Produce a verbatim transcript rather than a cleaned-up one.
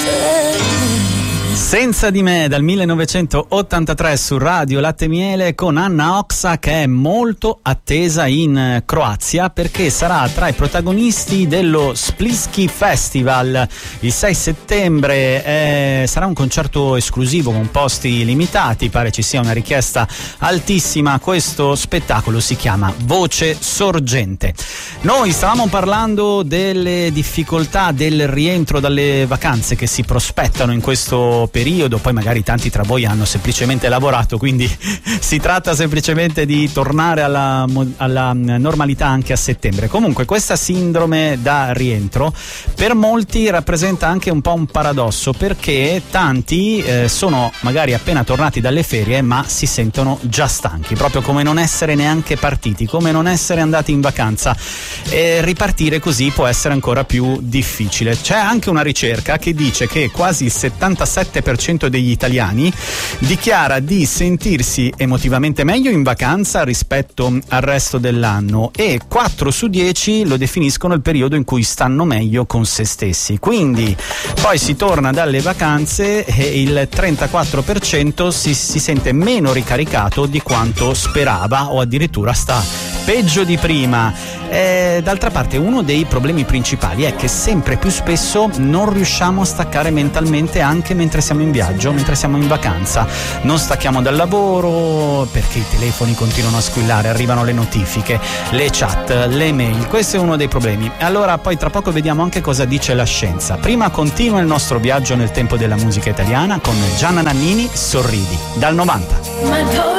Senza di me dal millenovecentottantatré su Radio Latte Miele con Anna Oxa, che è molto attesa in Croazia perché sarà tra i protagonisti dello Splitski Festival il sei settembre. Eh, sarà un concerto esclusivo con posti limitati, pare ci sia una richiesta altissima. Questo spettacolo si chiama Voce Sorgente. Noi stavamo parlando delle difficoltà del rientro dalle vacanze che si prospettano in questo periodo, poi magari tanti tra voi hanno semplicemente lavorato, quindi si tratta semplicemente di tornare alla, alla normalità anche a settembre. Comunque questa sindrome da rientro per molti rappresenta anche un po' un paradosso, perché tanti eh, sono magari appena tornati dalle ferie ma si sentono già stanchi, proprio come non essere neanche partiti, come non essere andati in vacanza, e ripartire così può essere ancora più difficile. C'è anche una ricerca che dice che quasi il settantasette per cento degli italiani dichiara di sentirsi emotivamente meglio in vacanza rispetto al resto dell'anno, e quattro su dieci lo definiscono il periodo in cui stanno meglio con se stessi. Quindi poi si torna dalle vacanze e il trentaquattro per cento si, si sente meno ricaricato di quanto sperava, o addirittura sta peggio di prima. E, d'altra parte, uno dei problemi principali è che sempre più spesso non riusciamo a staccare mentalmente anche mentre siamo in viaggio, mentre siamo in vacanza. Non stacchiamo dal lavoro perché i telefoni continuano a squillare, arrivano le notifiche, le chat, le mail. Questo è uno dei problemi. Allora poi tra poco vediamo anche cosa dice la scienza. Prima continua il nostro viaggio nel tempo della musica italiana con Gianna Nannini, Sorridi, dal novanta.